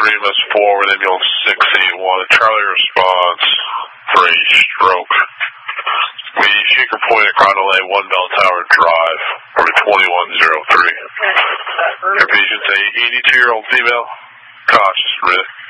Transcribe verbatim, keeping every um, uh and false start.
Remus forward, ambulance six eight one. Charlie response for a stroke. We Shaker Point at Condo Lane, one Bell Tower Drive, number twenty-one oh three. Your patient's a eighty-two-year-old female, conscious, really.